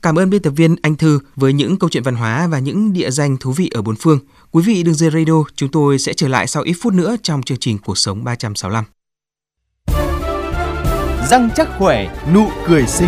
Cảm ơn biên tập viên Anh Thư với những câu chuyện văn hóa và những địa danh thú vị ở bốn phương. Quý vị đừng rời radio, chúng tôi sẽ trở lại sau ít phút nữa trong chương trình Cuộc sống 365. Răng chắc khỏe, nụ cười xinh.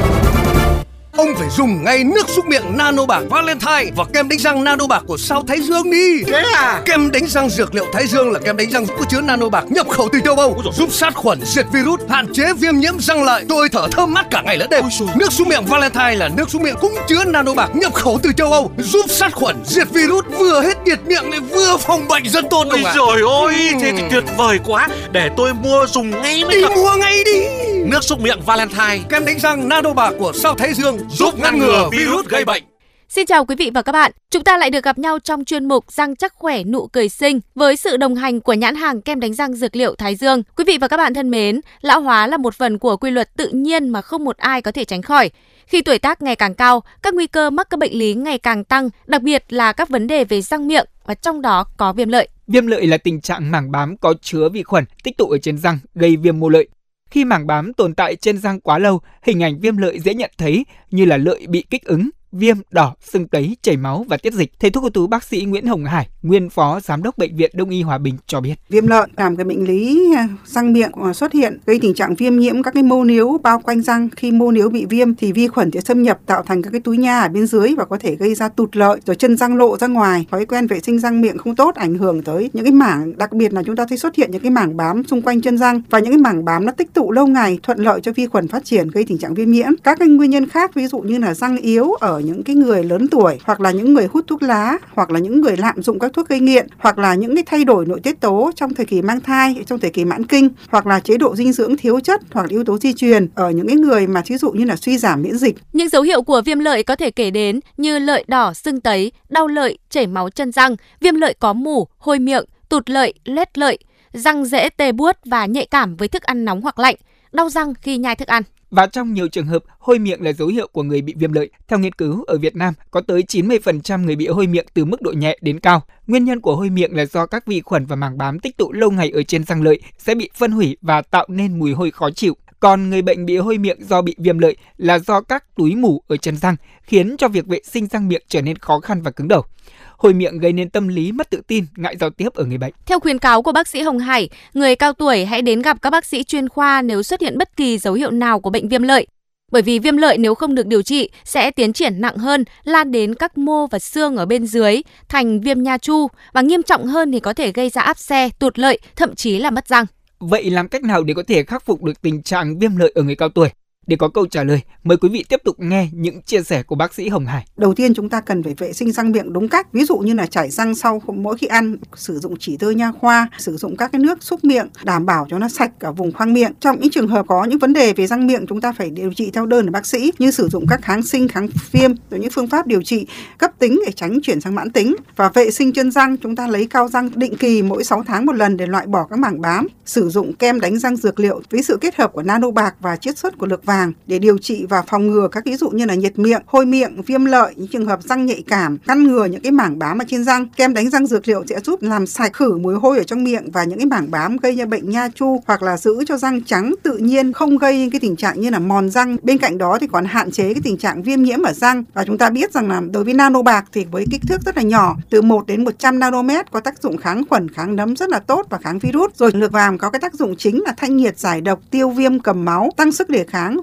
Ông phải dùng ngay nước súc miệng Nano Bạc Valentine và kem đánh răng Nano Bạc của sao Thái Dương đi. Thế à? Kem đánh răng dược liệu Thái Dương là kem đánh răng có chứa Nano Bạc nhập khẩu từ châu Âu, giúp sát khuẩn, diệt virus, hạn chế viêm nhiễm răng lợi. Tôi thở thơm mát cả ngày lẫn đêm. Nước súc miệng Valentine là nước súc miệng cũng chứa Nano Bạc nhập khẩu từ châu Âu, giúp sát khuẩn, diệt virus, vừa hết nhiệt miệng lại vừa phòng bệnh rất tốt. Ôi trời ơi, thế thì tuyệt vời quá. Để tôi mua dùng ngay mới được. Đi mua ngay đi. Nước súc miệng Valentine, kem đánh răng Nano Bạc của sao Thái Dương giúp ngăn ngừa virus gây bệnh. Xin chào quý vị và các bạn. Chúng ta lại được gặp nhau trong chuyên mục Răng chắc khỏe nụ cười xinh với sự đồng hành của nhãn hàng kem đánh răng dược liệu Thái Dương. Quý vị và các bạn thân mến, lão hóa là một phần của quy luật tự nhiên mà không một ai có thể tránh khỏi. Khi tuổi tác ngày càng cao, các nguy cơ mắc các bệnh lý ngày càng tăng, đặc biệt là các vấn đề về răng miệng và trong đó có viêm lợi. Viêm lợi là tình trạng mảng bám có chứa vi khuẩn tích tụ ở trên răng gây viêm mô lợi. Khi mảng bám tồn tại trên răng quá lâu, hình ảnh viêm lợi dễ nhận thấy như là lợi bị kích ứng, viêm, đỏ, sưng tấy, chảy máu và tiết dịch. Thầy thuốc ưu tú bác sĩ Nguyễn Hồng Hải, nguyên phó giám đốc bệnh viện Đông y Hòa Bình cho biết. Viêm lợi là một cái bệnh lý răng miệng xuất hiện gây tình trạng viêm nhiễm các cái mô níu bao quanh răng. Khi mô níu bị viêm thì vi khuẩn sẽ xâm nhập tạo thành các cái túi nha ở bên dưới và có thể gây ra tụt lợi, rồi chân răng lộ ra ngoài. Thói quen vệ sinh răng miệng không tốt ảnh hưởng tới những cái mảng, đặc biệt là chúng ta thấy xuất hiện những cái mảng bám xung quanh chân răng và những cái mảng bám nó tích tụ lâu ngày thuận lợi cho vi khuẩn phát triển gây tình trạng viêm nhiễm. Các cái nguyên nhân khác ví dụ như là răng yếu ở những cái người lớn tuổi, hoặc là những người hút thuốc lá, hoặc là những người lạm dụng các thuốc gây nghiện, hoặc là những cái thay đổi nội tiết tố trong thời kỳ mang thai, trong thời kỳ mãn kinh, hoặc là chế độ dinh dưỡng thiếu chất, hoặc là yếu tố di truyền ở những cái người mà ví dụ như là suy giảm miễn dịch. Những dấu hiệu của viêm lợi có thể kể đến như lợi đỏ, sưng tấy, đau lợi, chảy máu chân răng, viêm lợi có mủ, hôi miệng, tụt lợi, loét lợi, răng dễ tê buốt và nhạy cảm với thức ăn nóng hoặc lạnh, đau răng khi nhai thức ăn. Và trong nhiều trường hợp, hôi miệng là dấu hiệu của người bị viêm lợi. Theo nghiên cứu, ở Việt Nam có tới 90% người bị hôi miệng từ mức độ nhẹ đến cao. Nguyên nhân của hôi miệng là do các vi khuẩn và mảng bám tích tụ lâu ngày ở trên răng lợi sẽ bị phân hủy và tạo nên mùi hôi khó chịu. Còn người bệnh bị hôi miệng do bị viêm lợi là do các túi mủ ở chân răng khiến cho việc vệ sinh răng miệng trở nên khó khăn và cứng đầu. Hôi miệng gây nên tâm lý mất tự tin, ngại giao tiếp ở người bệnh. Theo khuyến cáo của bác sĩ Hồng Hải, người cao tuổi hãy đến gặp các bác sĩ chuyên khoa nếu xuất hiện bất kỳ dấu hiệu nào của bệnh viêm lợi. Bởi vì viêm lợi nếu không được điều trị sẽ tiến triển nặng hơn, lan đến các mô và xương ở bên dưới, thành viêm nha chu và nghiêm trọng hơn thì có thể gây ra áp xe, tụt lợi, thậm chí là mất răng. Vậy làm cách nào để có thể khắc phục được tình trạng viêm lợi ở người cao tuổi? Để có câu trả lời, mời quý vị tiếp tục nghe những chia sẻ của bác sĩ Hồng Hải. Đầu tiên chúng ta cần phải vệ sinh răng miệng đúng cách, ví dụ như là chải răng sau mỗi khi ăn, sử dụng chỉ tơ nha khoa, sử dụng các cái nước xúc miệng đảm bảo cho nó sạch ở vùng khoang miệng. Trong những trường hợp có những vấn đề về răng miệng chúng ta phải điều trị theo đơn của bác sĩ, như sử dụng các kháng sinh, kháng viêm, rồi những phương pháp điều trị cấp tính để tránh chuyển sang mãn tính. Và vệ sinh chân răng, chúng ta lấy cao răng định kỳ mỗi 6 tháng một lần để loại bỏ các mảng bám. Sử dụng kem đánh răng dược liệu với sự kết hợp của Nano Bạc và chiết xuất của Lược Vàng để điều trị và phòng ngừa các ví dụ như là nhiệt miệng, hôi miệng, viêm lợi, những trường hợp răng nhạy cảm, ngăn ngừa những cái mảng bám ở trên răng. Kem đánh răng dược liệu sẽ giúp làm sạch khử mùi hôi ở trong miệng và những cái mảng bám gây ra bệnh nha chu, hoặc là giữ cho răng trắng tự nhiên, không gây cái tình trạng như là mòn răng. Bên cạnh đó thì còn hạn chế cái tình trạng viêm nhiễm ở răng. Và chúng ta biết rằng là đối với Nano Bạc thì với kích thước rất là nhỏ, từ 1 đến 100 nanomet, có tác dụng kháng khuẩn, kháng nấm rất là tốt và kháng virus. Rồi Lược Vàng có cái tác dụng chính là thanh nhiệt, giải độc, tiêu viêm, cầm máu, tăng sức đề kháng